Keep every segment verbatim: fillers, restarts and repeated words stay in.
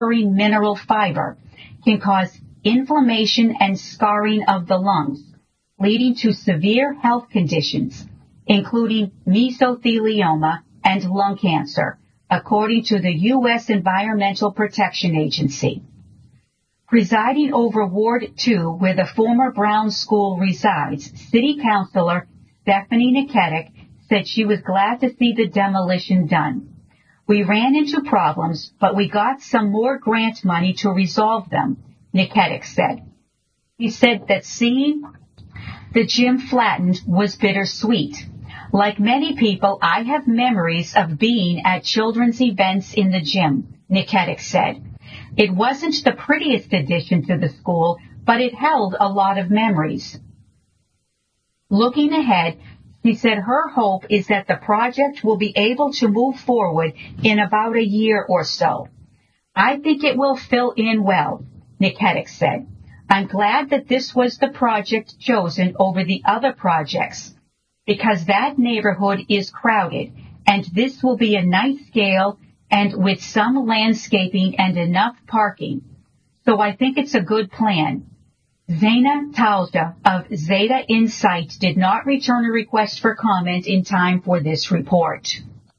mineral fiber can cause inflammation and scarring of the lungs, leading to severe health conditions, including mesothelioma and lung cancer, according to the U S Environmental Protection Agency. Presiding over Ward two, where the former Brown School resides, City Councilor Stephanie Niketic said she was glad to see the demolition done. We ran into problems, but we got some more grant money to resolve them, Niketic said. He said that seeing the gym flattened was bittersweet. Like many people, I have memories of being at children's events in the gym, Niketic said. It wasn't the prettiest addition to the school, but it held a lot of memories. Looking ahead, she said her hope is that the project will be able to move forward in about a year or so. I think it will fill in well, Niketic said. I'm glad that this was the project chosen over the other projects, because that neighborhood is crowded, and this will be a nice scale and with some landscaping and enough parking. So I think it's a good plan. Zaina Talja of Zeta Insight did not return a request for comment in time for this report.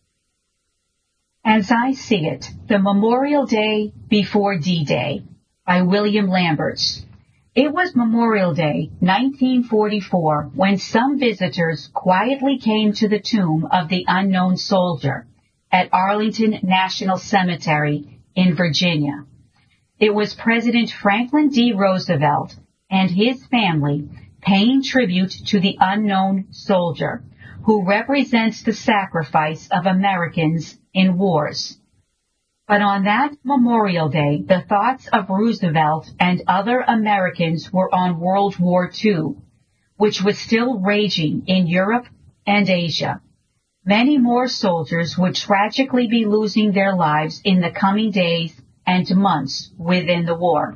As I See It, The Memorial Day Before D-Day by William Lamberts. It was Memorial Day, nineteen forty-four, when some visitors quietly came to the tomb of the unknown soldier at Arlington National Cemetery in Virginia. It was President Franklin D. Roosevelt and his family paying tribute to the unknown soldier, who represents the sacrifice of Americans in wars. But on that Memorial Day, the thoughts of Roosevelt and other Americans were on World War Two, which was still raging in Europe and Asia. Many more soldiers would tragically be losing their lives in the coming days and months within the war.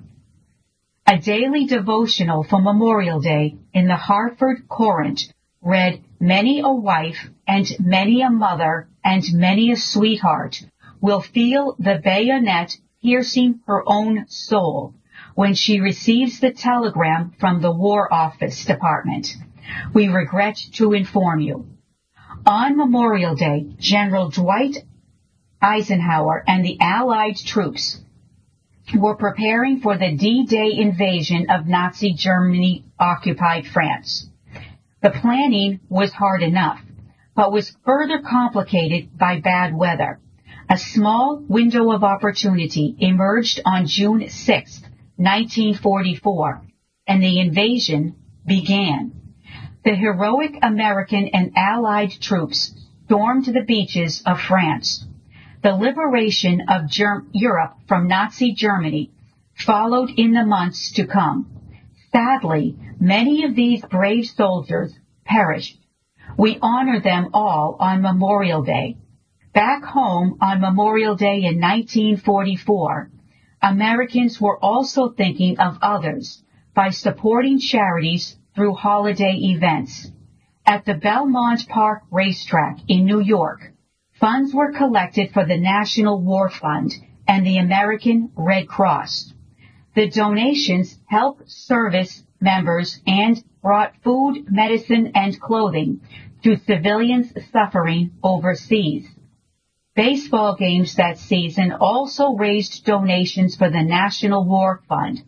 A daily devotional for Memorial Day in the Hartford Courant read, "Many a wife and many a mother and many a sweetheart will feel the bayonet piercing her own soul when she receives the telegram from the War Office Department. We regret to inform you." On Memorial Day, General Dwight Eisenhower and the Allied troops were preparing for the D-Day invasion of Nazi Germany-occupied France. The planning was hard enough, but was further complicated by bad weather. A small window of opportunity emerged on June sixth, nineteen forty-four, and the invasion began. The heroic American and Allied troops stormed the beaches of France. The liberation of Germ- Europe from Nazi Germany followed in the months to come. Sadly, many of these brave soldiers perished. We honor them all on Memorial Day. Back home on Memorial Day in nineteen forty-four, Americans were also thinking of others by supporting charities through holiday events. At the Belmont Park Racetrack in New York, funds were collected for the National War Fund and the American Red Cross. The donations helped service members and brought food, medicine, and clothing to civilians suffering overseas. Baseball games that season also raised donations for the National War Fund.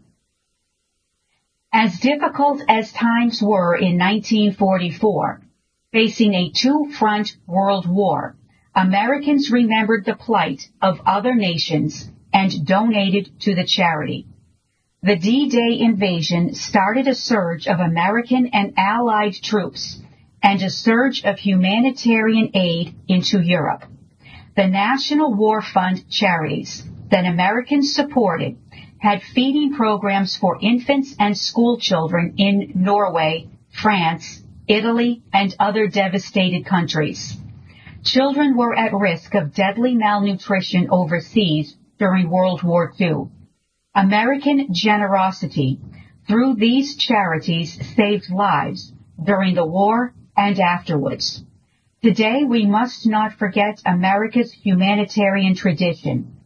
As difficult as times were in nineteen forty-four, facing a two-front world war, Americans remembered the plight of other nations and donated to the charity. The D-Day invasion started a surge of American and Allied troops and a surge of humanitarian aid into Europe. The National War Fund charities that Americans supported had feeding programs for infants and school children in Norway, France, Italy, and other devastated countries. Children were at risk of deadly malnutrition overseas during World War Two. American generosity through these charities saved lives during the war and afterwards. Today, we must not forget America's humanitarian tradition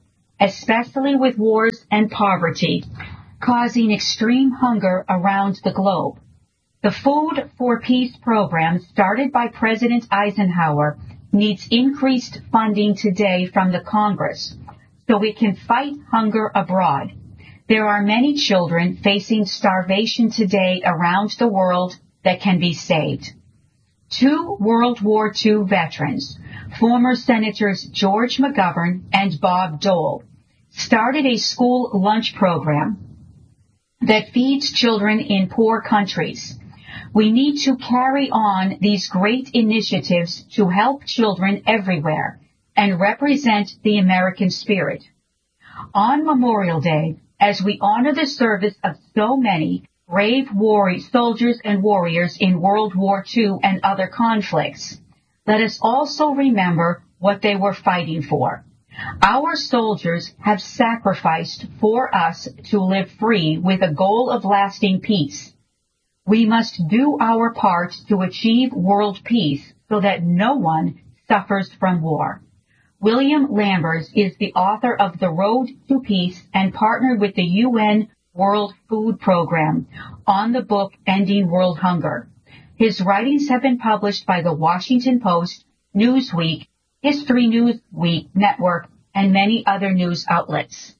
especially with wars and poverty, causing extreme hunger around the globe. The Food for Peace program, started by President Eisenhower, needs increased funding today from the Congress so we can fight hunger abroad. There are many children facing starvation today around the world that can be saved. Two World War Two veterans, former Senators George McGovern and Bob Dole, started a school lunch program that feeds children in poor countries. We need to carry on these great initiatives to help children everywhere and represent the American spirit. On Memorial Day, as we honor the service of so many brave warrior, soldiers and warriors in World War Two and other conflicts, let us also remember what they were fighting for. Our soldiers have sacrificed for us to live free with a goal of lasting peace. We must do our part to achieve world peace so that no one suffers from war. William Lamberts is the author of The Road to Peace and partnered with the U N World Food Program on the book Ending World Hunger. His writings have been published by the Washington Post, Newsweek, History Newsweek Network, and many other news outlets.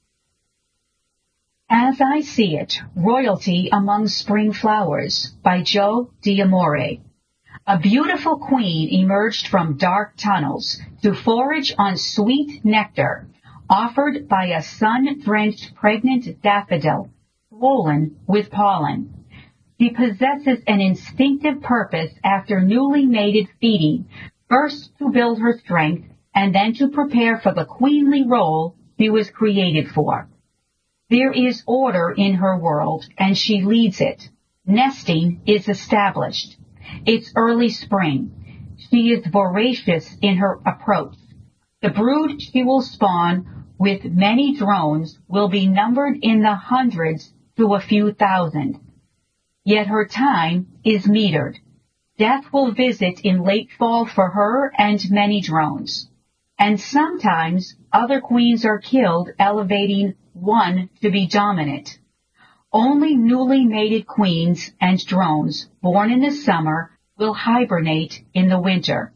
As I See It, Royalty Among Spring Flowers by Joe D'Amore. A beautiful queen emerged from dark tunnels to forage on sweet nectar offered by a sun-drenched pregnant daffodil, swollen with pollen. She possesses an instinctive purpose after newly mated feeding, first to build her strength and then to prepare for the queenly role she was created for. There is order in her world, and she leads it. Nesting is established. It's early spring. She is voracious in her approach. The brood she will spawn with many drones will be numbered in the hundreds to a few thousand. Yet her time is metered. Death will visit in late fall for her and many drones. And sometimes other queens are killed, elevating one to be dominant. Only newly mated queens and drones born in the summer will hibernate in the winter.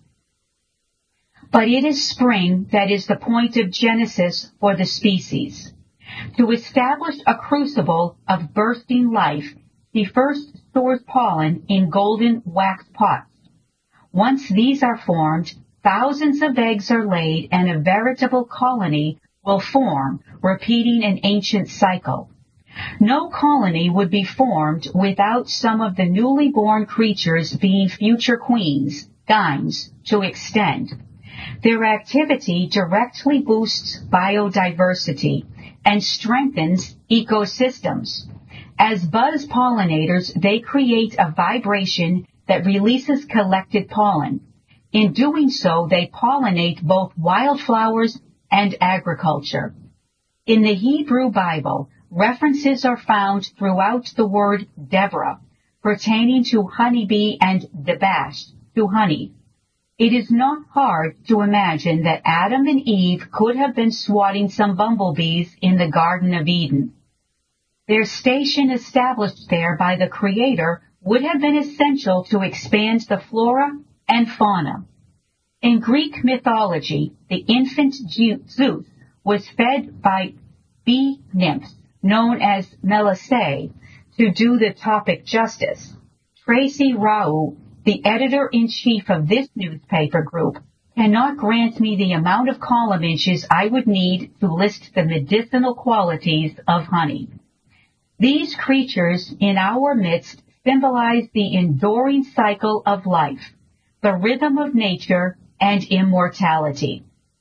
But it is spring that is the point of genesis for the species. To establish a crucible of bursting life, she first stores pollen in golden wax pots. Once these are formed, thousands of eggs are laid and a veritable colony will form, repeating an ancient cycle. No colony would be formed without some of the newly born creatures being future queens, gynes, to extend. Their activity directly boosts biodiversity and strengthens ecosystems. As buzz pollinators, they create a vibration that releases collected pollen. In doing so, they pollinate both wildflowers and agriculture. In the Hebrew Bible, references are found throughout the word Deborah, pertaining to honeybee, and Debash, to honey. It is not hard to imagine that Adam and Eve could have been swatting some bumblebees in the Garden of Eden. Their station established there by the Creator would have been essential to expand the flora and fauna. In Greek mythology, the infant Zeus was fed by bee nymphs, known as Melissae, to do the topic justice. Tracy Rau, the editor-in-chief of this newspaper group, cannot grant me the amount of column inches I would need to list the medicinal qualities of honey. These creatures in our midst symbolize the enduring cycle of life, the rhythm of nature, and immortality.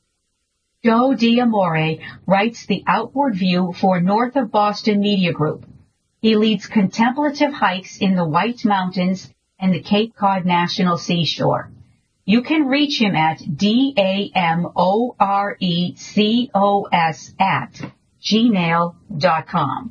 Joe D'Amore writes the Outward View for North of Boston Media Group. He leads contemplative hikes in the White Mountains and the Cape Cod National Seashore. You can reach him at D A M O R E C O S at gmail dot com.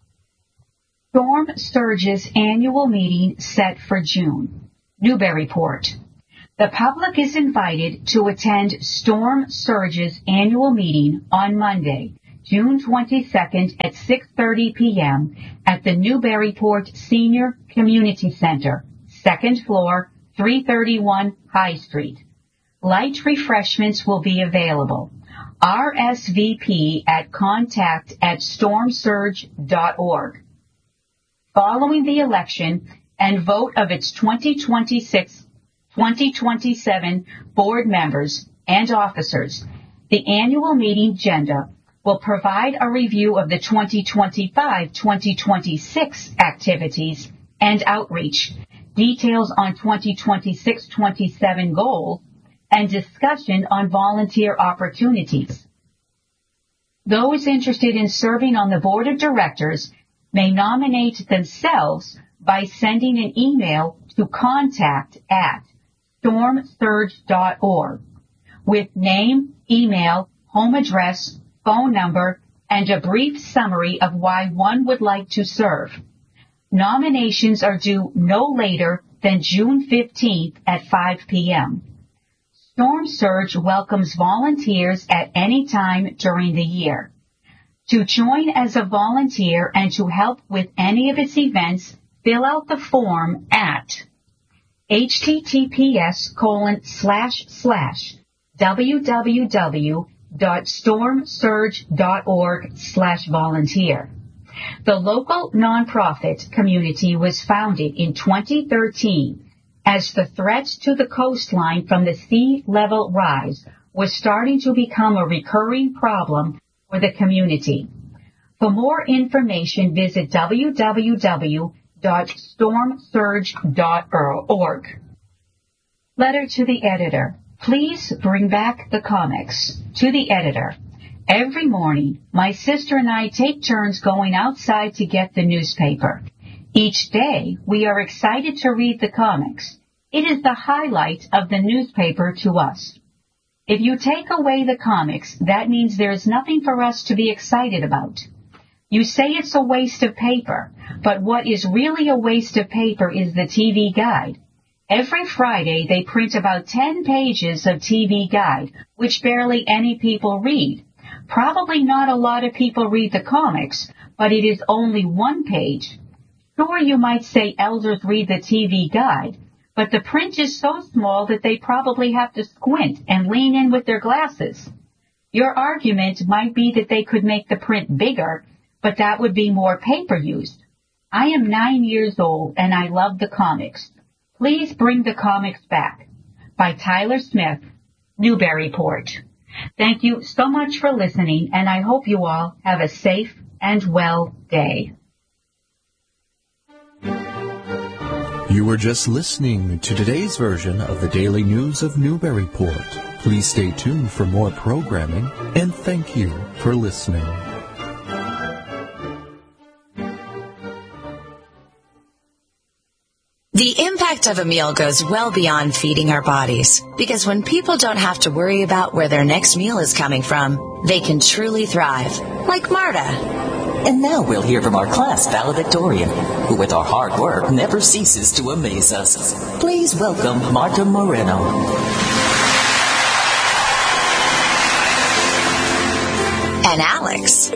Storm Surge's annual meeting set for June. Newburyport. The public is invited to attend Storm Surge's annual meeting on Monday, June twenty-second at six thirty p.m. at the Newburyport Senior Community Center, second floor, three thirty-one High Street. Light refreshments will be available. R S V P at contact at storm surge dot org. Following the election and vote of its twenty twenty-six twenty twenty-seven board members and officers, the annual meeting agenda will provide a review of the twenty twenty-five twenty twenty-six activities and outreach, details on twenty twenty-six twenty-seven goals, and discussion on volunteer opportunities. Those interested in serving on the board of directors may nominate themselves by sending an email to contact at storm surge dot org with name, email, home address, phone number, and a brief summary of why one would like to serve. Nominations are due no later than June fifteenth at five p.m. Storm Surge welcomes volunteers at any time during the year. To join as a volunteer and to help with any of its events, fill out the form at https colon slash slash www dot storm surge dot org slash volunteer. The local nonprofit community was founded in twenty thirteen as the threat to the coastline from the sea level rise was starting to become a recurring problem for the community. For more information, visit w w w dot storm surge dot org. Letter to the editor. Please bring back the comics. To the editor. Every morning, my sister and I take turns going outside to get the newspaper. Each day, we are excited to read the comics. It is the highlight of the newspaper to us. If you take away the comics, that means there is nothing for us to be excited about. You say it's a waste of paper, but what is really a waste of paper is the T V guide. Every Friday, they print about ten pages of T V guide, which barely any people read. Probably not a lot of people read the comics, but it is only one page. Sure, you might say elders read the T V guide, but the print is so small that they probably have to squint and lean in with their glasses. Your argument might be that they could make the print bigger, but that would be more paper used. I am nine years old and I love the comics. Please bring the comics back. By Tyler Smith, Newburyport. Thank you so much for listening, and I hope you all have a safe and well day. You were just listening to today's version of the Daily News of Newburyport. Please stay tuned for more programming, and thank you for listening. The impact of a meal goes well beyond feeding our bodies, because when people don't have to worry about where their next meal is coming from, they can truly thrive, like Marta. And now we'll hear from our class valedictorian, who with our hard work never ceases to amaze us. Please welcome Marta Moreno. And Alex.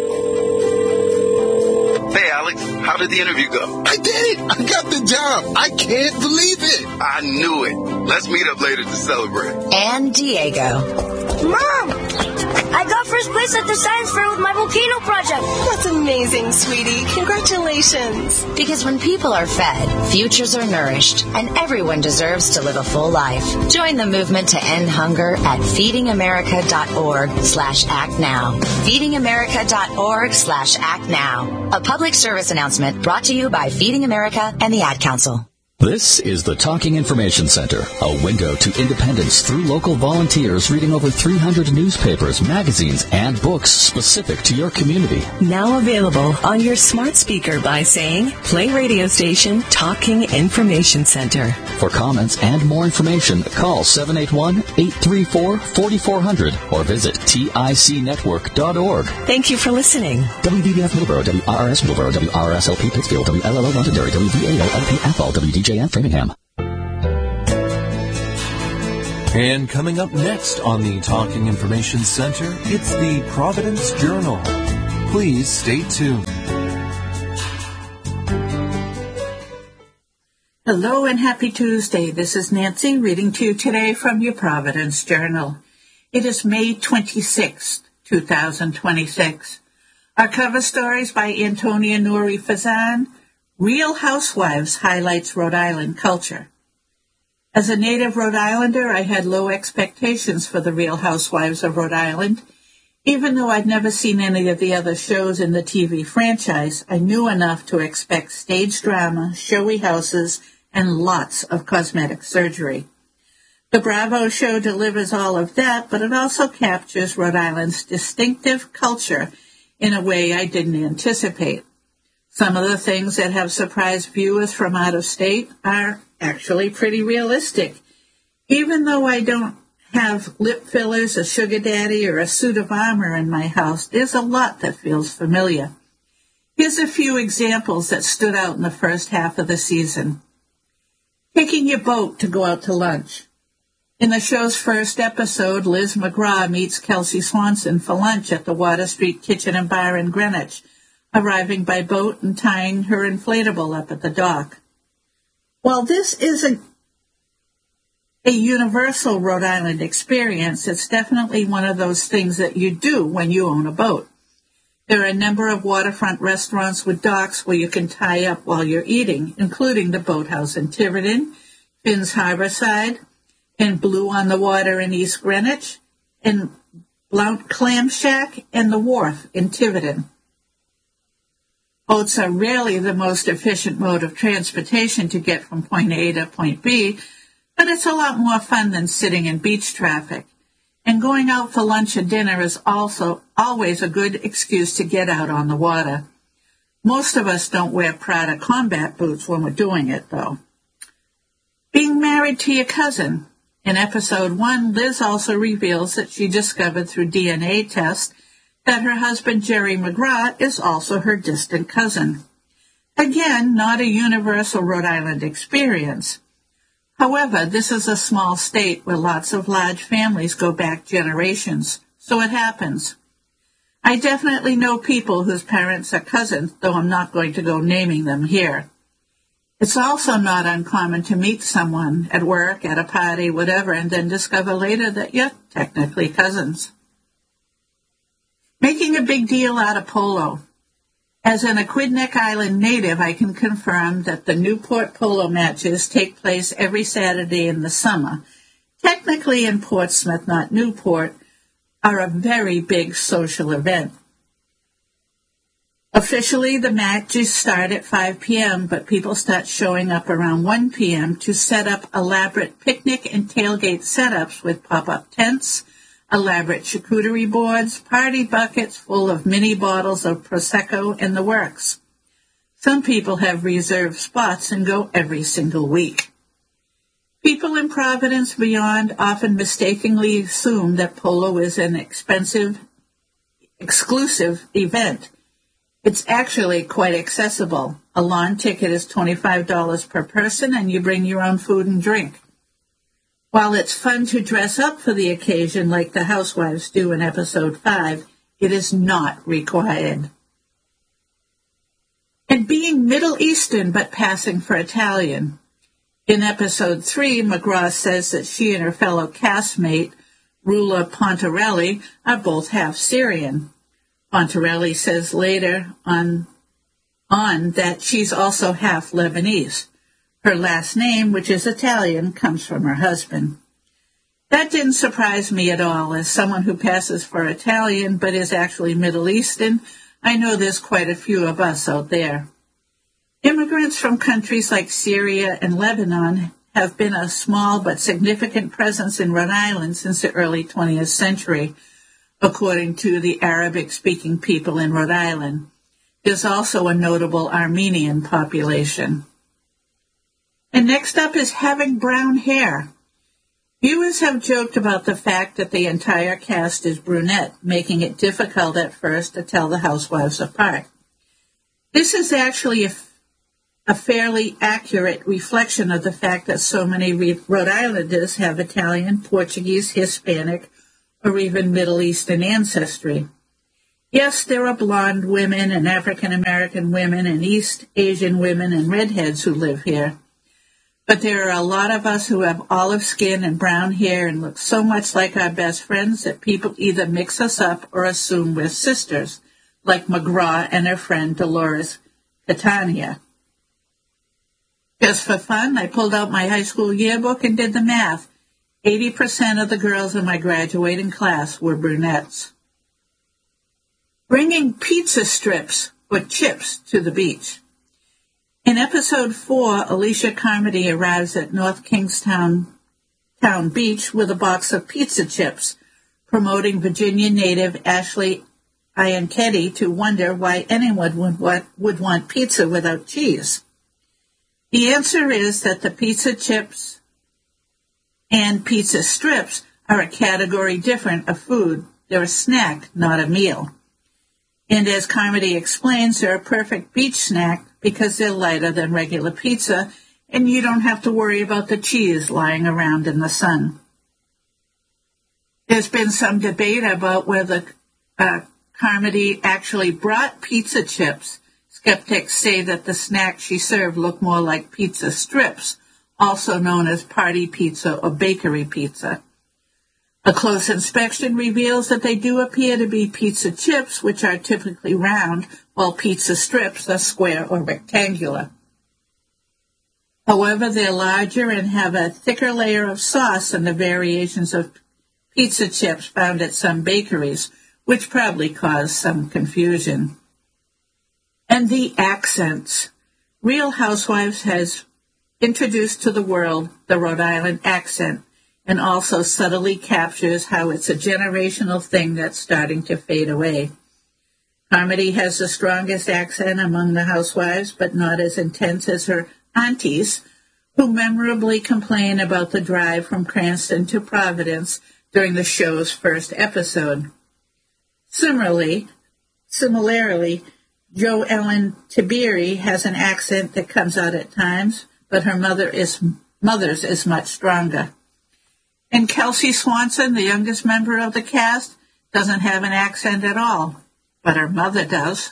Hey, Alex, how did the interview go? I did it! I got the job! I can't believe it! I knew it. Let's meet up later to celebrate. And Diego. Mom! I got first place at the science fair with my volcano project. That's amazing, sweetie. Congratulations. Because when people are fed, futures are nourished, and everyone deserves to live a full life. Join the movement to end hunger at feedingamerica.org slash act now. feedingamerica.org slash act now. A public service announcement brought to you by Feeding America and the Ad Council. This is the Talking Information Center, a window to independence through local volunteers reading over three hundred newspapers, magazines, and books specific to your community. Now available on your smart speaker by saying, play radio station Talking Information Center. For comments and more information, call seven eight one, eight three four, four four zero zero or visit tic network dot org. Thank you for listening. W B B F Middleborough, W R R S Middleborough, W R R S L P Pittsfield, W L L O Londonderry, W V A O L P Athol, W D J F Framingham. And coming up next on the Talking Information Center, it's the Providence Journal. Please stay tuned. Hello and happy Tuesday. This is Nancy reading to you today from your Providence Journal. It is May twenty-sixth, twenty twenty-six. Our cover stories by Antonia Nouri Fazan. Real Housewives highlights Rhode Island culture. As a native Rhode Islander, I had low expectations for the Real Housewives of Rhode Island. Even though I'd never seen any of the other shows in the T V franchise, I knew enough to expect stage drama, showy houses, and lots of cosmetic surgery. The Bravo show delivers all of that, but it also captures Rhode Island's distinctive culture in a way I didn't anticipate. Some of the things that have surprised viewers from out of state are actually pretty realistic. Even though I don't have lip fillers, a sugar daddy, or a suit of armor in my house, there's a lot that feels familiar. Here's a few examples that stood out in the first half of the season. Taking your boat to go out to lunch. In the show's first episode, Liz McGraw meets Kelsey Swanson for lunch at the Water Street Kitchen and Bar in Greenwich, arriving by boat and tying her inflatable up at the dock. While this isn't a universal Rhode Island experience, it's definitely one of those things that you do when you own a boat. There are a number of waterfront restaurants with docks where you can tie up while you're eating, including the Boathouse in Tiverton, Finn's Harborside, and Blue on the Water in East Greenwich, and Blount Clam Shack, and the Wharf in Tiverton. Boats are rarely the most efficient mode of transportation to get from point A to point B, but it's a lot more fun than sitting in beach traffic. And going out for lunch or dinner is also always a good excuse to get out on the water. Most of us don't wear Prada combat boots when we're doing it, though. Being married to your cousin. In episode one, Liz also reveals that she discovered through D N A tests that her husband, Jerry McGraw, is also her distant cousin. Again, not a universal Rhode Island experience. However, this is a small state where lots of large families go back generations, so it happens. I definitely know people whose parents are cousins, though I'm not going to go naming them here. It's also not uncommon to meet someone at work, at a party, whatever, and then discover later that you're technically cousins. Making a big deal out of polo. As an Aquidneck Island native, I can confirm that the Newport polo matches take place every Saturday in the summer. Technically in Portsmouth, not Newport, are a very big social event. Officially, the matches start at five p.m., but people start showing up around one p.m. to set up elaborate picnic and tailgate setups with pop-up tents, elaborate charcuterie boards, party buckets full of mini bottles of Prosecco, and the works. Some people have reserved spots and go every single week. People in Providence beyond often mistakenly assume that polo is an expensive, exclusive event. It's actually quite accessible. A lawn ticket is twenty-five dollars per person, and you bring your own food and drink. While it's fun to dress up for the occasion like the housewives do in episode five, it is not required. And being Middle Eastern but passing for Italian. In episode three, McGraw says that she and her fellow castmate, Rula Pontarelli, are both half Syrian. Pontarelli says later on, on that she's also half Lebanese. Her last name, which is Italian, comes from her husband. That didn't surprise me at all. As someone who passes for Italian but is actually Middle Eastern, I know there's quite a few of us out there. Immigrants from countries like Syria and Lebanon have been a small but significant presence in Rhode Island since the early twentieth century, according to the Arabic-speaking people in Rhode Island. There's also a notable Armenian population. And next up is having brown hair. Viewers have joked about the fact that the entire cast is brunette, making it difficult at first to tell the housewives apart. This is actually a, a fairly accurate reflection of the fact that so many Rhode Islanders have Italian, Portuguese, Hispanic, or even Middle Eastern ancestry. Yes, there are blonde women and African American women and East Asian women and redheads who live here. But there are a lot of us who have olive skin and brown hair and look so much like our best friends that people either mix us up or assume we're sisters, like McGraw and her friend Dolores Catania. Just for fun, I pulled out my high school yearbook and did the math. eighty percent of the girls in my graduating class were brunettes. Bringing pizza strips or chips to the beach. In episode four, Alicia Carmody arrives at North Kingstown Town Beach with a box of pizza chips, promoting Virginia native Ashley Ianchetti to wonder why anyone would want, would want pizza without cheese. The answer is that the pizza chips and pizza strips are a category different of food. They're a snack, not a meal. And as Carmody explains, they're a perfect beach snack because they're lighter than regular pizza, and you don't have to worry about the cheese lying around in the sun. There's been some debate about whether uh, Carmody actually brought pizza chips. Skeptics say that the snack she served looked more like pizza strips, also known as party pizza or bakery pizza. A close inspection reveals that they do appear to be pizza chips, which are typically round, while pizza strips are square or rectangular. However, they're larger and have a thicker layer of sauce than the variations of pizza chips found at some bakeries, which probably caused some confusion. And the accents. Real Housewives has introduced to the world the Rhode Island accent, and also subtly captures how it's a generational thing that's starting to fade away. Carmody has the strongest accent among the housewives, but not as intense as her aunties, who memorably complain about the drive from Cranston to Providence during the show's first episode. Similarly, similarly, Jo Ellen Tiberi has an accent that comes out at times, but her mother is, mother's is much stronger. And Kelsey Swanson, the youngest member of the cast, doesn't have an accent at all, but her mother does.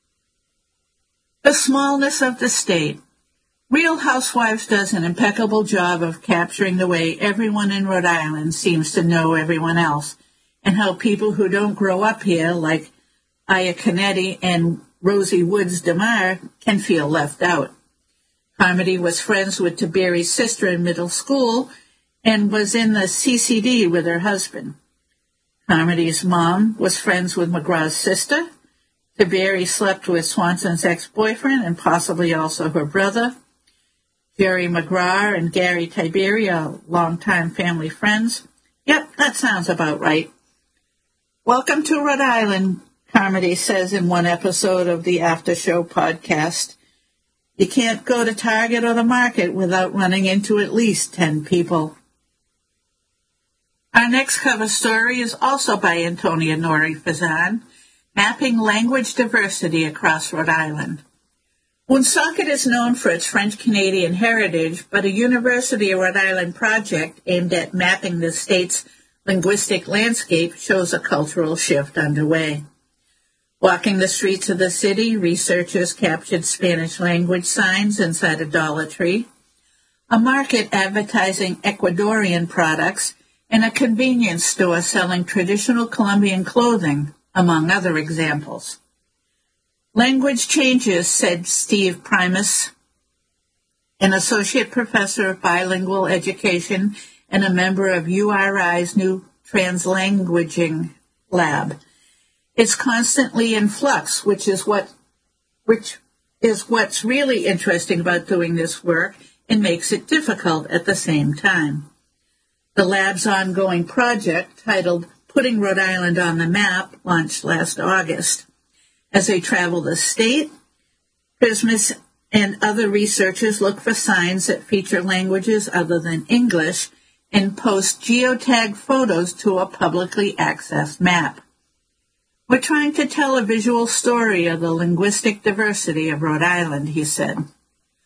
The smallness of the state. Real Housewives does an impeccable job of capturing the way everyone in Rhode Island seems to know everyone else, and how people who don't grow up here, like Aya Canetti and Rosie Woods DeMar, can feel left out. Carmody was friends with Tiberi's sister in middle school, and was in the C C D with her husband. Carmody's mom was friends with McGraw's sister. Tiberi slept with Swanson's ex-boyfriend and possibly also her brother. Jerry McGraw and Gary Tiberi are longtime family friends. Yep, that sounds about right. Welcome to Rhode Island, Carmody says in one episode of the After Show podcast. You can't go to Target or the market without running into at least ten people. Our next cover story is also by Antonia Nori Fazan, Mapping Language Diversity Across Rhode Island. Woonsocket is known for its French-Canadian heritage, but a University of Rhode Island project aimed at mapping the state's linguistic landscape shows a cultural shift underway. Walking the streets of the city, researchers captured Spanish language signs inside a Dollar Tree, a market advertising Ecuadorian products, and a convenience store selling traditional Colombian clothing, among other examples. Language changes, said Steve Primus, an associate professor of bilingual education and a member of U R I's new translanguaging lab. It's constantly in flux, which is what, which is what's really interesting about doing this work and makes it difficult at the same time. The lab's ongoing project, titled Putting Rhode Island on the Map, launched last August. As they travel the state, Prismus and other researchers look for signs that feature languages other than English and post geotag photos to a publicly accessed map. We're trying to tell a visual story of the linguistic diversity of Rhode Island, he said.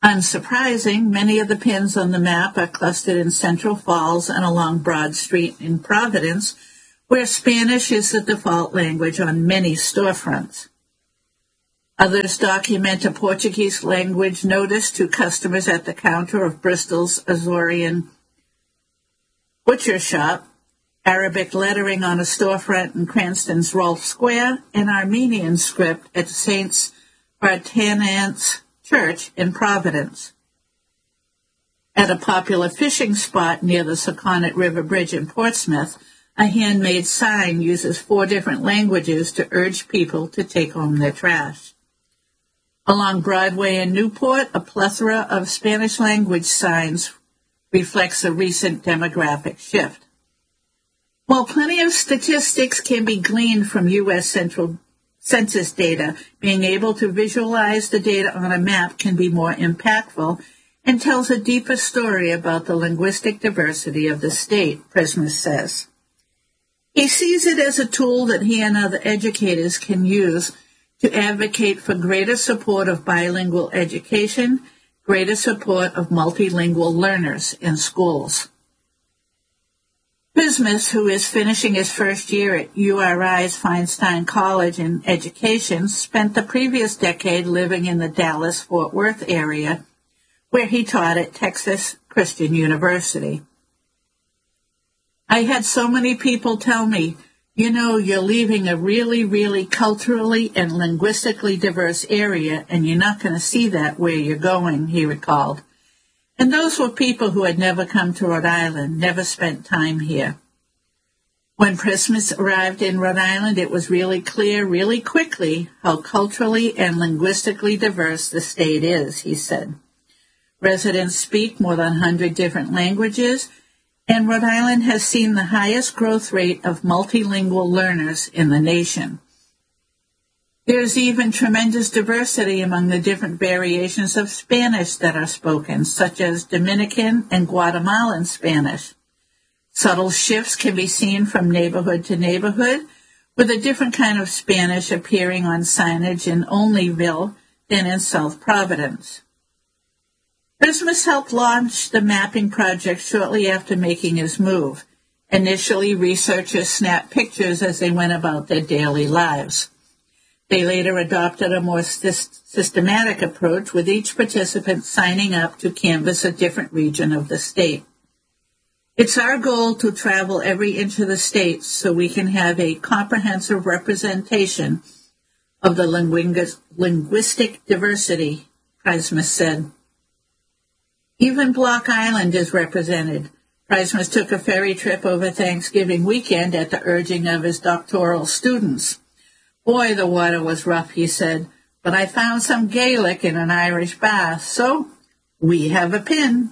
Unsurprising, many of the pins on the map are clustered in Central Falls and along Broad Street in Providence, where Spanish is the default language on many storefronts. Others document a Portuguese language notice to customers at the counter of Bristol's Azorian butcher shop, Arabic lettering on a storefront in Cranston's Rolfe Square, and Armenian script at Saint Bartanant's Church in Providence. At a popular fishing spot near the Sakonnet River Bridge in Portsmouth, a handmade sign uses four different languages to urge people to take home their trash. Along Broadway in Newport, a plethora of Spanish-language signs reflects a recent demographic shift. While plenty of statistics can be gleaned from U S Central Census data, being able to visualize the data on a map can be more impactful and tells a deeper story about the linguistic diversity of the state, Prismus says. He sees it as a tool that he and other educators can use to advocate for greater support of bilingual education, greater support of multilingual learners in schools. Prismus, who is finishing his first year at U R I's Feinstein College in Education, spent the previous decade living in the Dallas-Fort Worth area, where he taught at Texas Christian University. I had so many people tell me, you know, you're leaving a really, really culturally and linguistically diverse area, and you're not going to see that where you're going, he recalled. And those were people who had never come to Rhode Island, never spent time here. When Prismus arrived in Rhode Island, it was really clear really quickly how culturally and linguistically diverse the state is, he said. Residents speak more than one hundred different languages, and Rhode Island has seen the highest growth rate of multilingual learners in the nation. There's even tremendous diversity among the different variations of Spanish that are spoken, such as Dominican and Guatemalan Spanish. Subtle shifts can be seen from neighborhood to neighborhood, with a different kind of Spanish appearing on signage in Olneyville than in South Providence. Prismus helped launch the mapping project shortly after making his move. Initially, researchers snapped pictures as they went about their daily lives. They later adopted a more systematic approach, with each participant signing up to canvass a different region of the state. It's our goal to travel every inch of the state so we can have a comprehensive representation of the lingu- linguistic diversity, Prismus said. Even Block Island is represented. Prismus took a ferry trip over Thanksgiving weekend at the urging of his doctoral students. Boy, the water was rough, he said, but I found some Gaelic in an Irish bath, so we have a pin.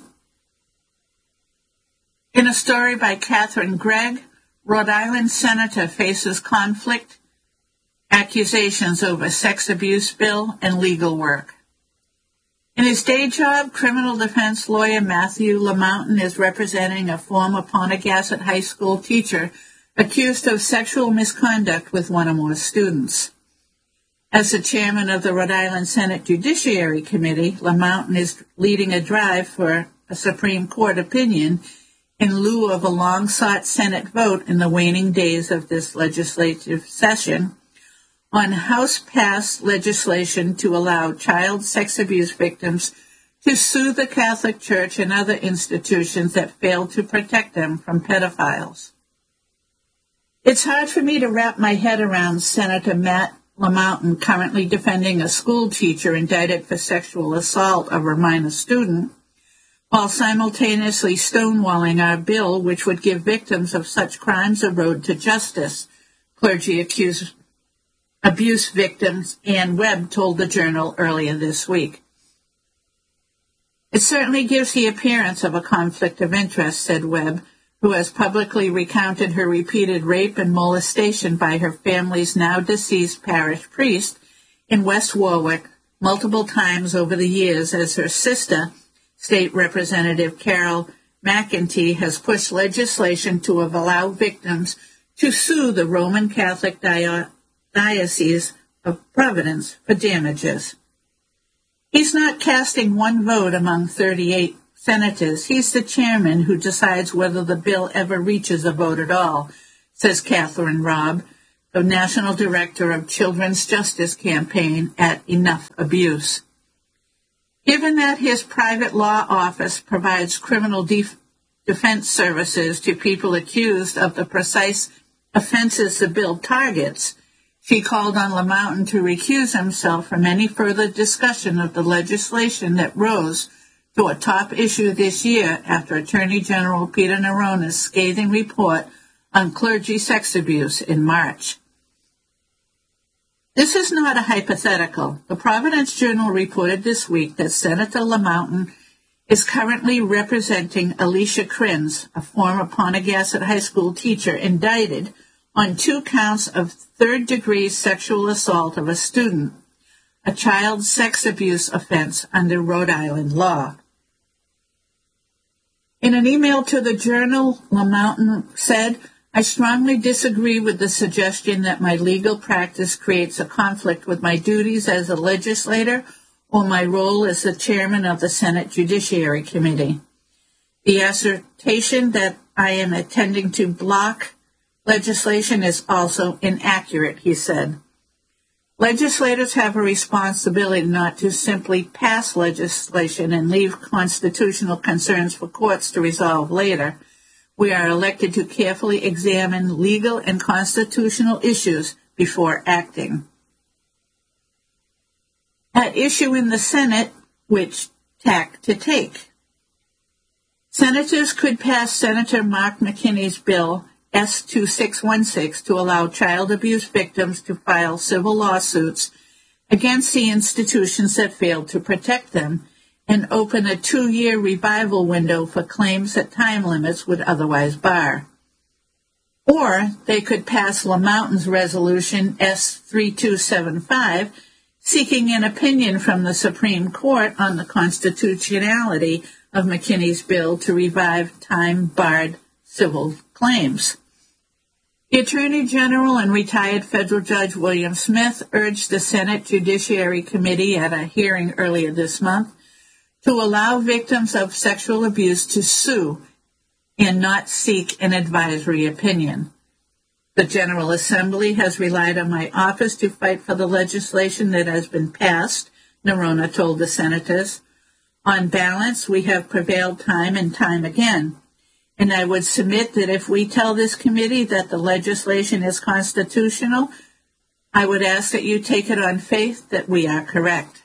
In a story by Catherine Gregg, Rhode Island senator faces conflict, accusations over sex abuse bill, and legal work. In his day job, criminal defense lawyer Matthew LaMountain is representing a former Pontiac High School teacher accused of sexual misconduct with one or more students. As the chairman of the Rhode Island Senate Judiciary Committee, LaMountain is leading a drive for a Supreme Court opinion in lieu of a long-sought Senate vote in the waning days of this legislative session on House-passed legislation to allow child sex abuse victims to sue the Catholic Church and other institutions that fail to protect them from pedophiles. It's hard for me to wrap my head around Senator Matt LaMountain currently defending a school teacher indicted for sexual assault of a minor student, while simultaneously stonewalling our bill, which would give victims of such crimes a road to justice, clergy accused abuse victims Ann Webb told the Journal earlier this week. It certainly gives the appearance of a conflict of interest, said Webb, who has publicly recounted her repeated rape and molestation by her family's now-deceased parish priest in West Warwick multiple times over the years, as her sister, State Representative Carol McEntee, has pushed legislation to allow victims to sue the Roman Catholic Diocese of Providence for damages. He's not casting one vote among thirty-eight senators. He's the chairman who decides whether the bill ever reaches a vote at all, says Catherine Robb, the National Director of Children's Justice Campaign at Enough Abuse. Given that his private law office provides criminal def- defense services to people accused of the precise offenses the bill targets, she called on LaMountain to recuse himself from any further discussion of the legislation that rose to a top issue this year after Attorney General Peter Nerona's scathing report on clergy sex abuse in March. This is not a hypothetical. The Providence Journal reported this week that Senator LaMountain is currently representing Alicia Crins, a former Pontiac High School teacher indicted on two counts of third-degree sexual assault of a student, a child sex abuse offense under Rhode Island law. In an email to the Journal, LaMountain said, I strongly disagree with the suggestion that my legal practice creates a conflict with my duties as a legislator or my role as the chairman of the Senate Judiciary Committee. The assertion that I am intending to block legislation is also inaccurate, he said. Legislators have a responsibility not to simply pass legislation and leave constitutional concerns for courts to resolve later. We are elected to carefully examine legal and constitutional issues before acting. At issue in the Senate, which tack to take? Senators could pass Senator Mark McKinney's bill S twenty-six sixteen to allow child abuse victims to file civil lawsuits against the institutions that failed to protect them and open a two-year revival window for claims that time limits would otherwise bar. Or they could pass LaMountain's resolution S thirty-two seventy-five, seeking an opinion from the Supreme Court on the constitutionality of McKinney's bill to revive time-barred civil claims. The Attorney General and retired federal judge William Smith urged the Senate Judiciary Committee at a hearing earlier this month to allow victims of sexual abuse to sue and not seek an advisory opinion. The General Assembly has relied on my office to fight for the legislation that has been passed, Nerona told the senators. On balance, we have prevailed time and time again. And I would submit that if we tell this committee that the legislation is constitutional, I would ask that you take it on faith that we are correct.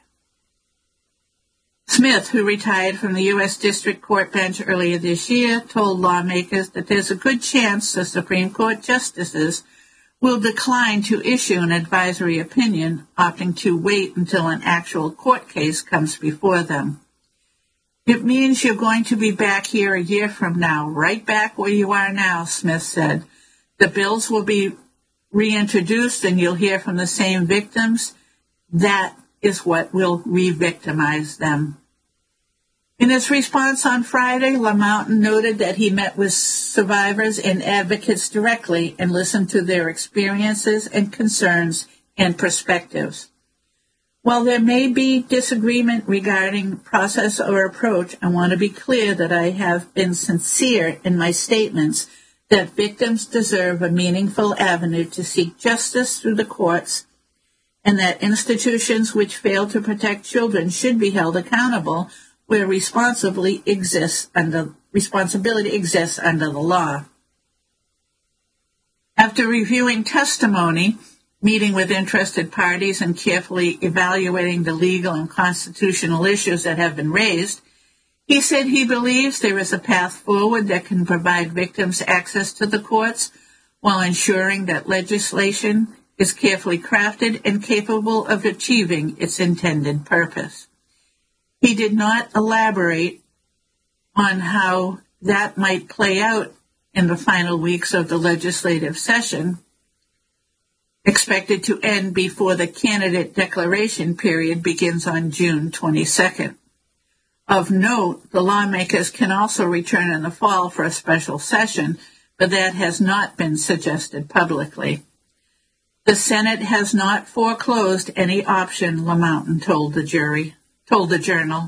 Smith, who retired from the U S District Court bench earlier this year, told lawmakers that there's a good chance the Supreme Court justices will decline to issue an advisory opinion, opting to wait until an actual court case comes before them. It means you're going to be back here a year from now, right back where you are now, Smith said. The bills will be reintroduced and you'll hear from the same victims. That is what will re-victimize them. In his response on Friday, LaMountain noted that he met with survivors and advocates directly and listened to their experiences and concerns and perspectives. While there may be disagreement regarding process or approach, I want to be clear that I have been sincere in my statements that victims deserve a meaningful avenue to seek justice through the courts and that institutions which fail to protect children should be held accountable where responsibly exists under, responsibility exists under the law. After reviewing testimony, meeting with interested parties and carefully evaluating the legal and constitutional issues that have been raised, he said he believes there is a path forward that can provide victims access to the courts while ensuring that legislation is carefully crafted and capable of achieving its intended purpose. He did not elaborate on how that might play out in the final weeks of the legislative session, expected to end before the candidate declaration period begins on June twenty-second. Of note, the lawmakers can also return in the fall for a special session, but that has not been suggested publicly. The Senate has not foreclosed any option, LaMountain told the jury. told the Journal.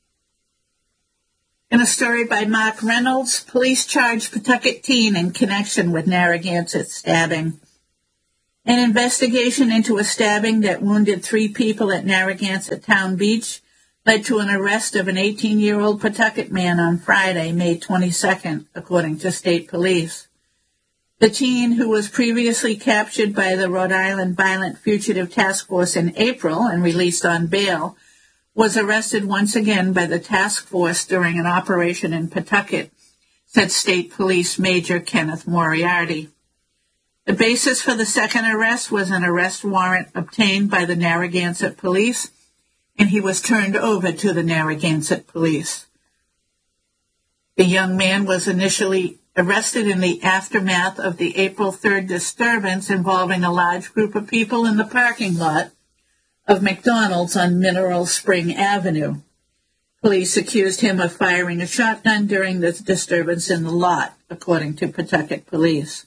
In a story by Mark Reynolds, police charged Pawtucket teen in connection with Narragansett stabbing. An investigation into a stabbing that wounded three people at Narragansett Town Beach led to an arrest of an eighteen-year-old Pawtucket man on Friday, May twenty-second, according to state police. The teen, who was previously captured by the Rhode Island Violent Fugitive Task Force in April and released on bail, was arrested once again by the task force during an operation in Pawtucket, said State Police Major Kenneth Moriarty. The basis for the second arrest was an arrest warrant obtained by the Narragansett Police, and he was turned over to the Narragansett Police. The young man was initially arrested in the aftermath of the April third disturbance involving a large group of people in the parking lot of McDonald's on Mineral Spring Avenue. Police accused him of firing a shotgun during the disturbance in the lot, according to Pawtucket Police.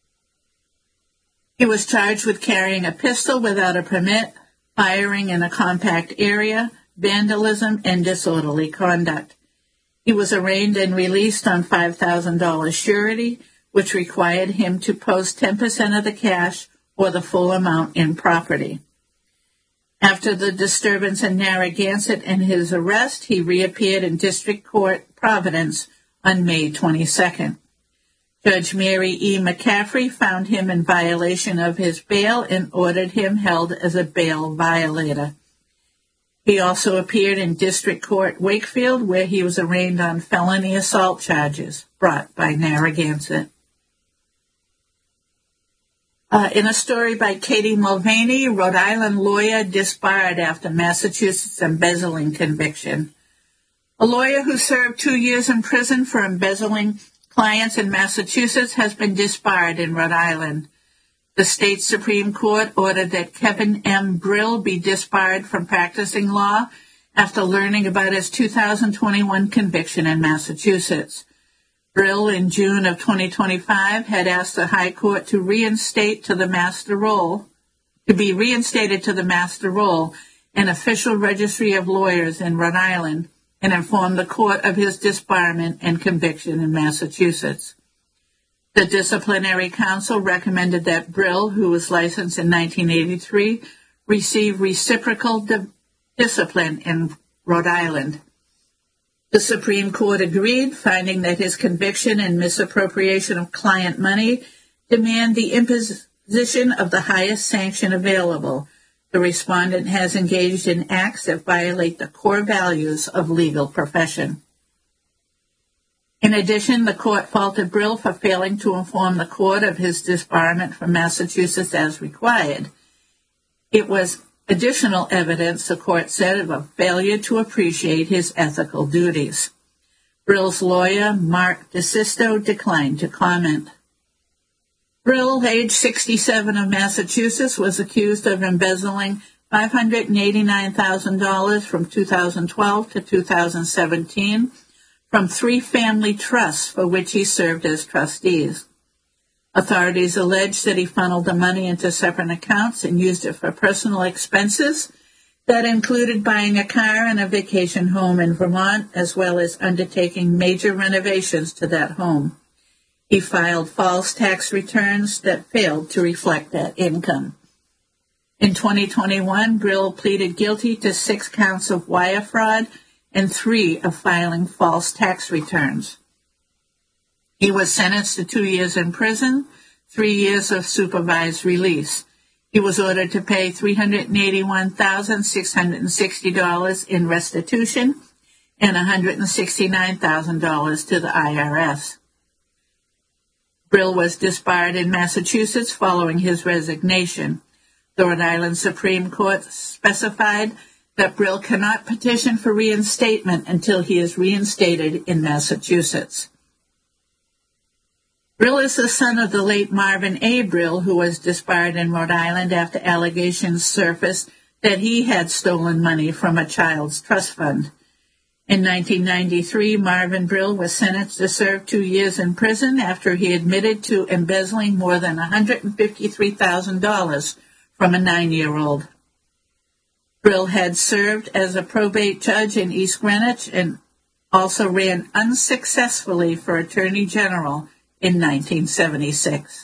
He was charged with carrying a pistol without a permit, firing in a compact area, vandalism, and disorderly conduct. He was arraigned and released on five thousand dollars surety, which required him to post ten percent of the cash or the full amount in property. After the disturbance in Narragansett and his arrest, he reappeared in District Court, Providence, on May twenty-second. Judge Mary E. McCaffrey found him in violation of his bail and ordered him held as a bail violator. He also appeared in District Court, Wakefield, where he was arraigned on felony assault charges brought by Narragansett. Uh, in a story by Katie Mulvaney, Rhode Island lawyer disbarred after Massachusetts embezzling conviction. A lawyer who served two years in prison for embezzling clients in Massachusetts has been disbarred in Rhode Island. The state Supreme Court ordered that Kevin M. Brill be disbarred from practicing law after learning about his two thousand twenty-one conviction in Massachusetts. Brill, in June of twenty twenty-five, had asked the High Court to reinstate to the master roll, to be reinstated to the master roll, an official registry of lawyers in Rhode Island, and informed the court of his disbarment and conviction in Massachusetts. The Disciplinary Council recommended that Brill, who was licensed in nineteen eighty-three, receive reciprocal di- discipline in Rhode Island. The Supreme Court agreed, finding that his conviction and misappropriation of client money demand the imposition of the highest sanction available. The respondent has engaged in acts that violate the core values of legal profession. In addition, the court faulted Brill for failing to inform the court of his disbarment from Massachusetts as required. It was additional evidence, the court said, of a failure to appreciate his ethical duties. Brill's lawyer, Mark DeSisto, declined to comment. Brill, age sixty-seven, of Massachusetts, was accused of embezzling five hundred eighty-nine thousand dollars from two thousand twelve to two thousand seventeen from three family trusts for which he served as trustees. Authorities allege that he funneled the money into separate accounts and used it for personal expenses that included buying a car and a vacation home in Vermont, as well as undertaking major renovations to that home. He filed false tax returns that failed to reflect that income. In twenty twenty-one, Brill pleaded guilty to six counts of wire fraud and three of filing false tax returns. He was sentenced to two years in prison, three years of supervised release. He was ordered to pay three hundred eighty-one thousand six hundred sixty dollars in restitution and one hundred sixty-nine thousand dollars to the I R S. Brill was disbarred in Massachusetts following his resignation. The Rhode Island Supreme Court specified that Brill cannot petition for reinstatement until he is reinstated in Massachusetts. Brill is the son of the late Marvin A. Brill, who was disbarred in Rhode Island after allegations surfaced that he had stolen money from a child's trust fund. In nineteen ninety-three, Marvin Brill was sentenced to serve two years in prison after he admitted to embezzling more than one hundred fifty-three thousand dollars from a nine-year-old. Brill had served as a probate judge in East Greenwich and also ran unsuccessfully for Attorney General in nineteen seventy-six.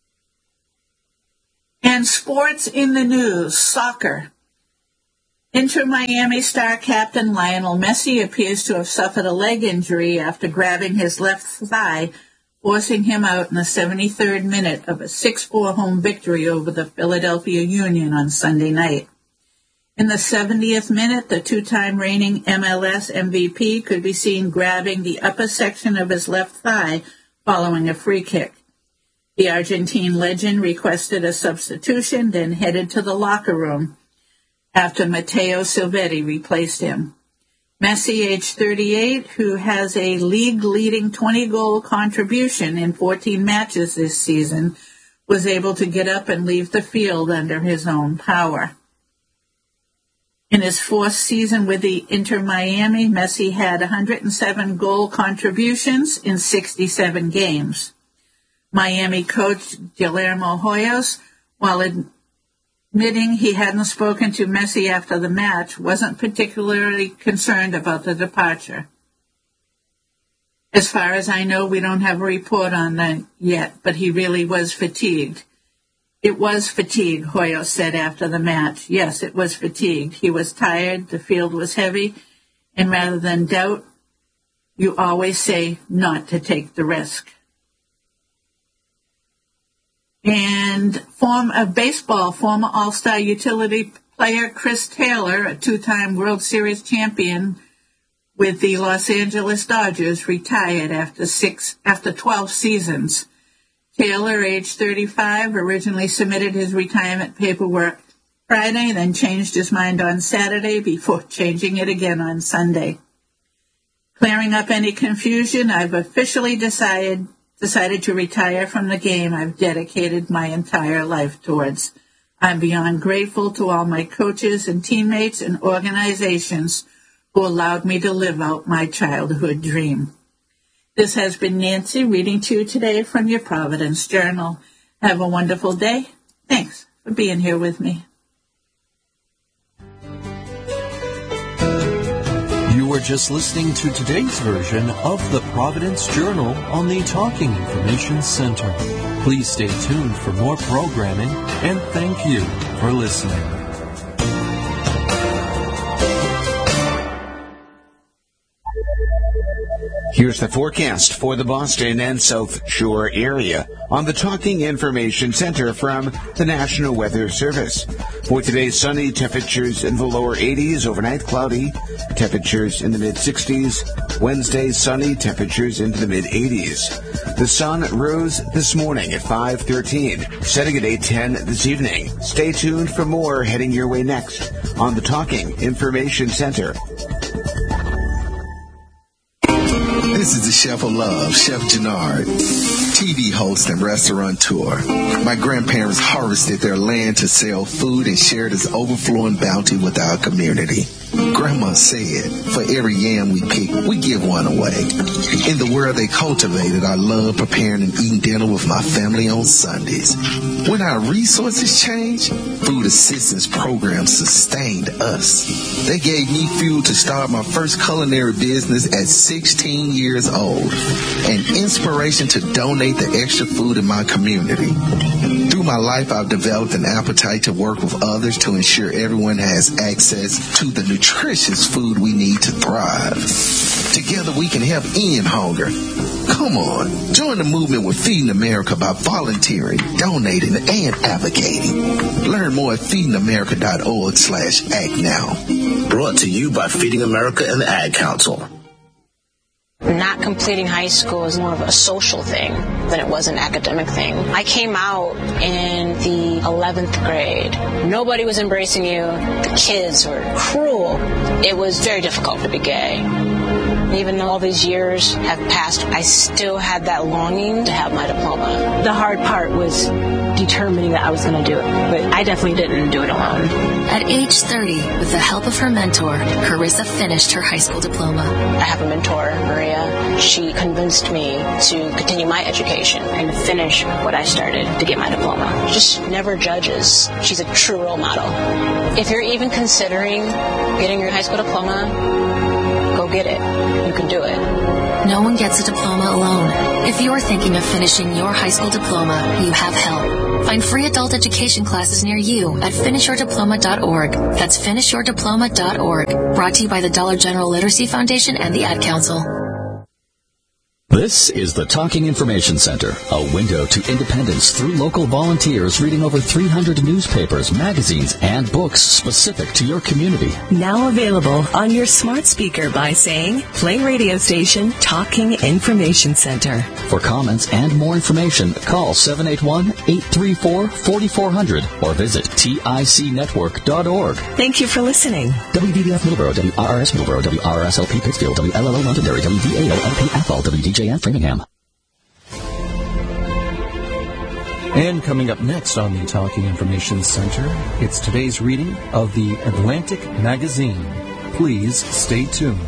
And sports in the news, soccer. Inter Miami star captain Lionel Messi appears to have suffered a leg injury after grabbing his left thigh, forcing him out in the seventy-third minute of a six four home victory over the Philadelphia Union on Sunday night. In the seventieth minute, the two-time reigning M L S M V P could be seen grabbing the upper section of his left thigh following a free kick. The Argentine legend requested a substitution, then headed to the locker room after Matteo Silvetti replaced him. Messi, age thirty-eight, who has a league-leading twenty-goal contribution in fourteen matches this season, was able to get up and leave the field under his own power. In his fourth season with the Inter Miami, Messi had one hundred seven goal contributions in sixty-seven games. Miami coach Guillermo Hoyos, while admitting he hadn't spoken to Messi after the match, wasn't particularly concerned about the departure. As far as I know, we don't have a report on that yet, but he really was fatigued. It was fatigue, Hoyos said after the match. Yes, it was fatigued. He was tired, the field was heavy, and rather than doubt, you always say not to take the risk. And form of baseball, former All-Star utility player Chris Taylor, a two-time World Series champion with the Los Angeles Dodgers, retired after six after twelve seasons. Taylor, age thirty-five, originally submitted his retirement paperwork Friday, then changed his mind on Saturday before changing it again on Sunday. Clearing up any confusion, I've officially decided decided to retire from the game I've dedicated my entire life towards. I'm beyond grateful to all my coaches and teammates and organizations who allowed me to live out my childhood dream. This has been Nancy reading to you today from your Providence Journal. Have a wonderful day. Thanks for being here with me. You were just listening to today's version of the Providence Journal on the Talking Information Center. Please stay tuned for more programming, and thank you for listening. Here's the forecast for the Boston and South Shore area on the Talking Information Center from the National Weather Service. For today, sunny, temperatures in the lower eighties, overnight cloudy, temperatures in the mid-sixties. Wednesday, sunny, temperatures into the mid-eighties. The sun rose this morning at five thirteen, setting at eight ten this evening. Stay tuned for more heading your way next on the Talking Information Center. This is the Chef of Love, Chef Gennard, T V host and restaurateur. My grandparents harvested their land to sell food and shared its overflowing bounty with our community. Grandma said, for every yam we pick, we give one away. In the world they cultivated, I love preparing and eating dinner with my family on Sundays. When our resources changed, food assistance programs sustained us. They gave me fuel to start my first culinary business at sixteen years old, and inspiration to donate the extra food in my community. Through my life, I've developed an appetite to work with others to ensure everyone has access to the nutritious food we need to thrive. Together we can help end hunger. Come on, join the movement with Feeding America by volunteering, donating, and advocating. Learn more at feeding america dot org slash act now. Brought to you by Feeding America and the Ad Council. Not completing high school is more of a social thing than it was an academic thing. I came out in the eleventh grade. Nobody was embracing you. The kids were cruel. It was very difficult to be gay. Even though all these years have passed, I still had that longing to have my diploma. The hard part was determining that I was going to do it, but I definitely didn't do it alone. At age thirty, with the help of her mentor, Carissa finished her high school diploma. I have a mentor, Maria. She convinced me to continue my education and finish what I started to get my diploma. Just never judges. She's a true role model. If you're even considering getting your high school diploma, go get it. You can do it. No one gets a diploma alone. If you're thinking of finishing your high school diploma, you have help. Find free adult education classes near you at finish your diploma dot org. That's finish your diploma dot org. Brought to you by the Dollar General Literacy Foundation and the Ad Council. This is the Talking Information Center, a window to independence through local volunteers reading over three hundred newspapers, magazines, and books specific to your community. Now available on your smart speaker by saying, play radio station Talking Information Center. For comments and more information, call seven eight one, eight three four, four four zero zero or visit tic network dot org. Thank you for listening. W B B F Middleborough, W R R S Middleborough, W R R S L P Pittsfield, W L L O Londonderry, W D A O L P Athol, W D J F Framingham. And coming up next on the Talking Information Center, it's today's reading of the Atlantic Magazine. Please stay tuned.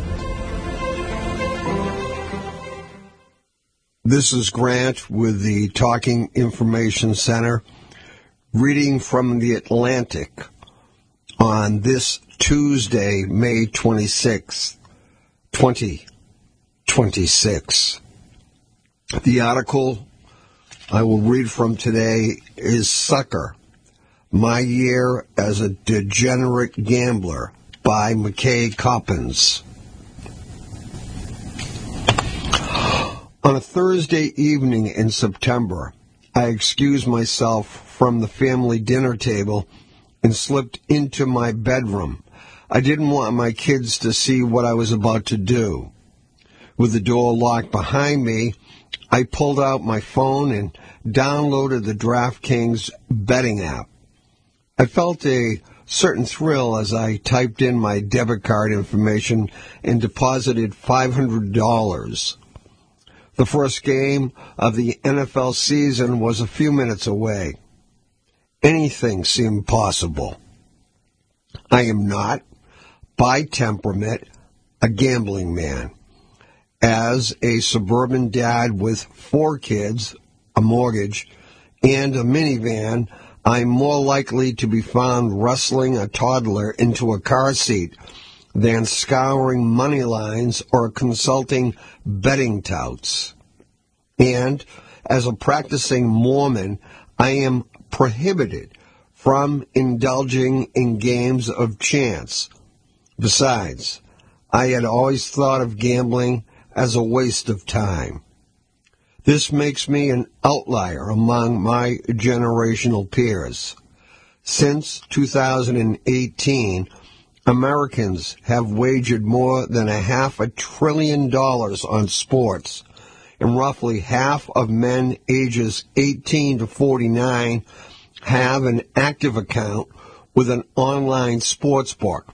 This is Grant with the Talking Information Center, reading from the Atlantic on this Tuesday, May twenty-sixth, twenty twenty-six. The article I will read from today is Sucker, My Year as a Degenerate Gambler by McKay Coppins. On a Thursday evening in September, I excused myself from the family dinner table and slipped into my bedroom. I didn't want my kids to see what I was about to do. With the door locked behind me, I pulled out my phone and downloaded the DraftKings betting app. I felt a certain thrill as I typed in my debit card information and deposited five hundred dollars. The first game of the N F L season was a few minutes away. Anything seemed possible. I am not, by temperament, a gambling man. As a suburban dad with four kids, a mortgage, and a minivan, I'm more likely to be found wrestling a toddler into a car seat than scouring money lines or consulting betting touts. And as a practicing Mormon, I am prohibited from indulging in games of chance. Besides, I had always thought of gambling as a waste of time. This makes me an outlier among my generational peers. Since two thousand eighteen, Americans have wagered more than a half a trillion dollars on sports, and roughly half of men ages eighteen to forty-nine have an active account with an online sports book.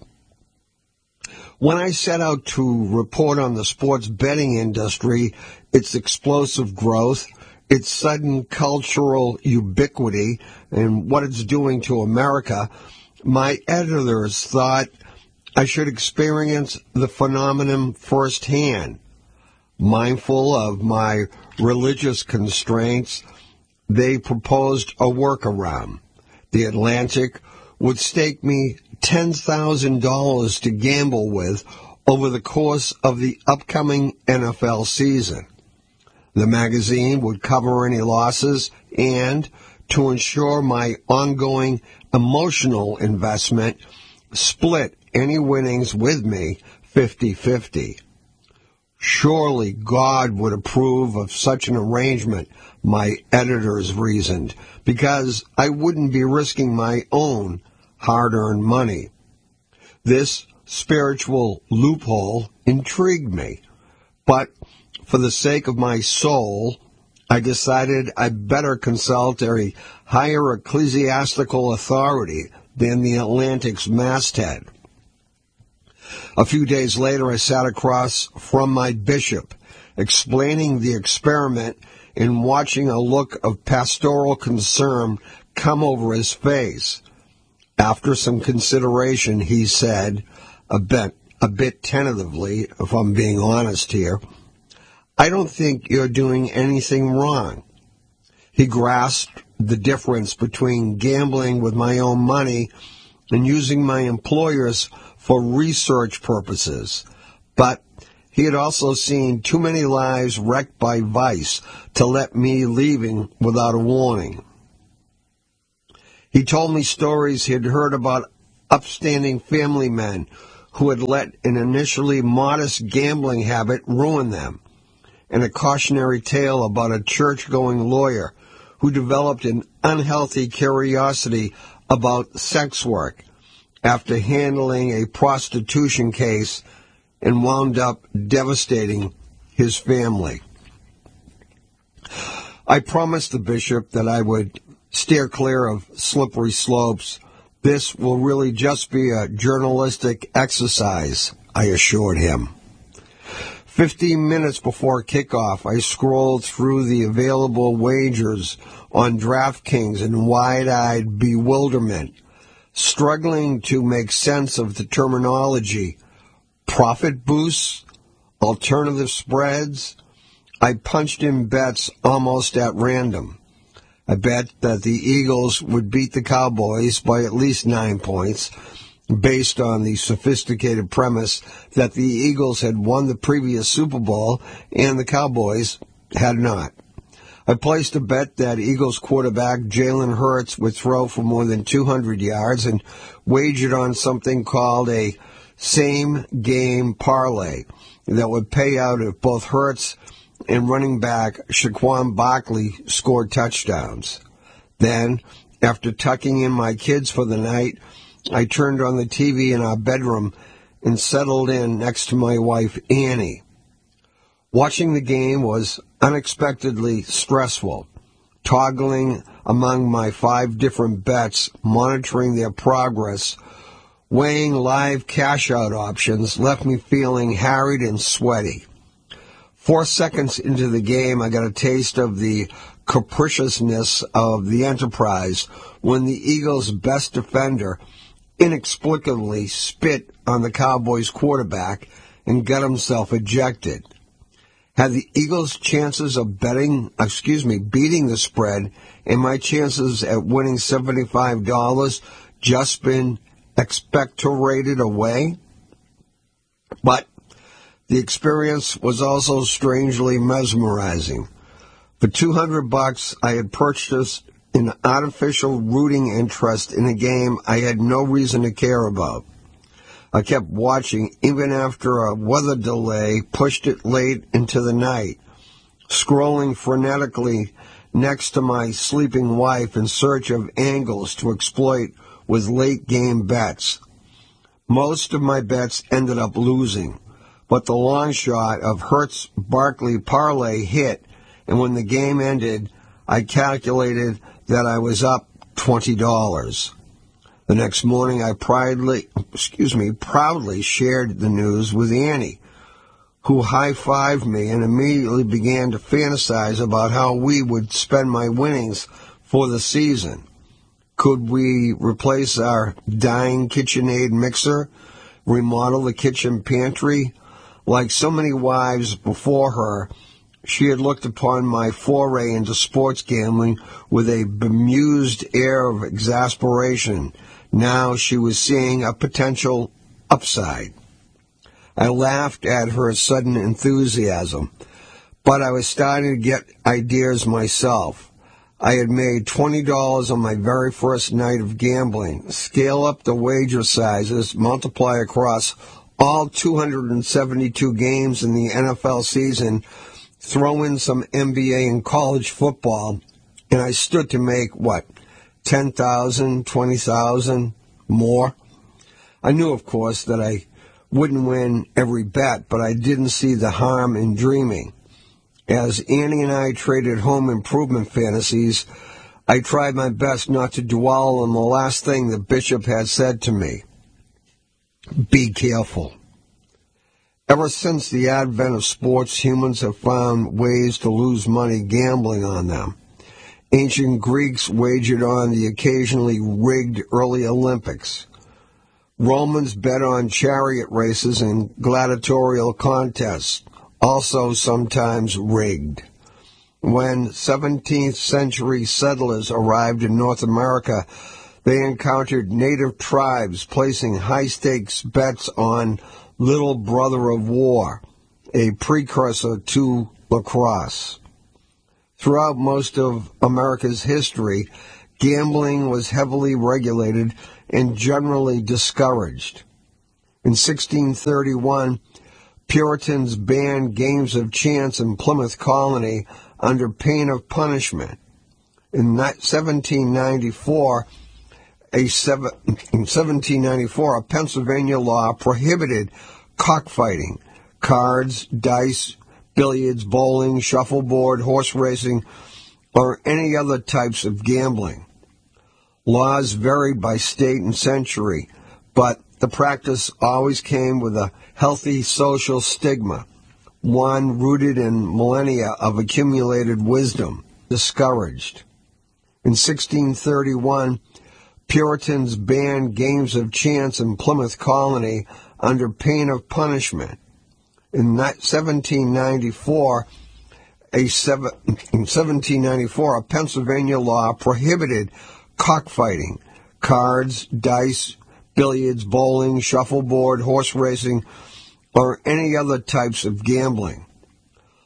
When I set out to report on the sports betting industry, its explosive growth, its sudden cultural ubiquity, and what it's doing to America, my editors thought I should experience the phenomenon firsthand. Mindful of my religious constraints, they proposed a workaround. The Atlantic would stake me ten thousand dollars to gamble with over the course of the upcoming N F L season. The magazine would cover any losses and, to ensure my ongoing emotional investment, split any winnings with me fifty-fifty. Surely God would approve of such an arrangement, my editors reasoned, because I wouldn't be risking my own hard-earned money. This spiritual loophole intrigued me, but for the sake of my soul, I decided I'd better consult a higher ecclesiastical authority than the Atlantic's masthead. A few days later, I sat across from my bishop, explaining the experiment and watching a look of pastoral concern come over his face. After some consideration, he said, a bit, a bit tentatively, if I'm being honest here, I don't think you're doing anything wrong. He grasped the difference between gambling with my own money and using my employer's for research purposes, but he had also seen too many lives wrecked by vice to let me leaving without a warning. He told me stories he had heard about upstanding family men who had let an initially modest gambling habit ruin them, and a cautionary tale about a church-going lawyer who developed an unhealthy curiosity about sex work after handling a prostitution case and wound up devastating his family. I promised the bishop that I would steer clear of slippery slopes. This will really just be a journalistic exercise, I assured him. Fifteen minutes before kickoff, I scrolled through the available wagers on DraftKings in wide-eyed bewilderment, struggling to make sense of the terminology. Profit boosts, alternative spreads. I punched in bets almost at random. I bet that the Eagles would beat the Cowboys by at least nine points, based on the sophisticated premise that the Eagles had won the previous Super Bowl and the Cowboys had not. I placed a bet that Eagles quarterback Jalen Hurts would throw for more than two hundred yards and wagered on something called a same-game parlay that would pay out if both Hurts and running back Saquon Barkley scored touchdowns. Then, after tucking in my kids for the night, I turned on the T V in our bedroom and settled in next to my wife, Annie. Watching the game was unexpectedly stressful. Toggling among my five different bets, monitoring their progress, weighing live cash-out options left me feeling harried and sweaty. Four seconds into the game, I got a taste of the capriciousness of the enterprise when the Eagles' best defender inexplicably spit on the Cowboys' quarterback and got himself ejected. Had the Eagles' chances of betting, excuse me, beating the spread and my chances at winning seventy-five dollars just been expectorated away? But the experience was also strangely mesmerizing. For two hundred bucks, I had purchased an artificial rooting interest in a game I had no reason to care about. I kept watching even after a weather delay pushed it late into the night, scrolling frenetically next to my sleeping wife in search of angles to exploit with late-game bets. Most of my bets ended up losing, but the long shot of Hurts-Barkley parlay hit, and when the game ended, I calculated that I was up twenty dollars. The next morning, I proudly, excuse me, proudly shared the news with Annie, who high-fived me and immediately began to fantasize about how we would spend my winnings for the season. Could we replace our dying KitchenAid mixer, remodel the kitchen pantry? Like so many wives before her, she had looked upon my foray into sports gambling with a bemused air of exasperation. Now she was seeing a potential upside. I laughed at her sudden enthusiasm, but I was starting to get ideas myself. I had made twenty dollars on my very first night of gambling. Scale up the wager sizes, multiply across all two hundred seventy-two games in the N F L season, throw in some N B A and college football, and I stood to make, what, ten thousand dollars, twenty thousand dollars more? I knew, of course, that I wouldn't win every bet, but I didn't see the harm in dreaming. As Annie and I traded home improvement fantasies, I tried my best not to dwell on the last thing the bishop had said to me. Be careful. Ever since the advent of sports, humans have found ways to lose money gambling on them. Ancient Greeks wagered on the occasionally rigged early Olympics. Romans bet on chariot races and gladiatorial contests, also sometimes rigged. When seventeenth century settlers arrived in North America, they encountered native tribes placing high-stakes bets on Little Brother of War, a precursor to lacrosse. Throughout most of America's history, gambling was heavily regulated and generally discouraged. In sixteen thirty-one, Puritans banned games of chance in Plymouth Colony under pain of punishment. In seventeen ninety-four, a seven, in seventeen ninety-four, a Pennsylvania law prohibited cockfighting, cards, dice, billiards, bowling, shuffleboard, horse racing, or any other types of gambling. Laws varied by state and century, but the practice always came with a healthy social stigma, one rooted in millennia of accumulated wisdom, discouraged. In sixteen thirty-one, Puritans banned games of chance in Plymouth Colony under pain of punishment. In seventeen ninety-four, a seven, in seventeen ninety-four, a Pennsylvania law prohibited cockfighting, cards, dice, billiards, bowling, shuffleboard, horse racing, or any other types of gambling.